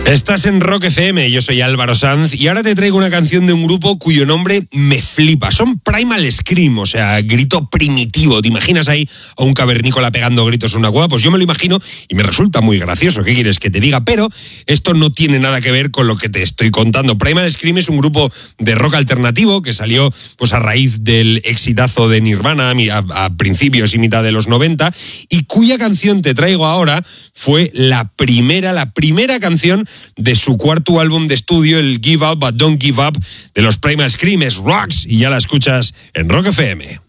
Estás en Rock FM, yo soy Álvaro Sanz y ahora te traigo una canción de un grupo cuyo nombre me flipa. Son Primal Scream, o sea, grito primitivo. ¿Te imaginas ahí a un cavernícola pegando gritos en una cueva? Pues yo me lo imagino y me resulta muy gracioso. ¿Qué quieres que te diga? Pero esto no tiene nada que ver con lo que te estoy contando. Primal Scream es un grupo de rock alternativo que salió pues a raíz del exitazo de Nirvana a principios y mitad de los 90 y cuya canción te traigo ahora fue la primera canción de su cuarto álbum de estudio, el Give Up But Don't Give Up, de los Primal Scream. Es Rocks, y ya la escuchas en Rock FM.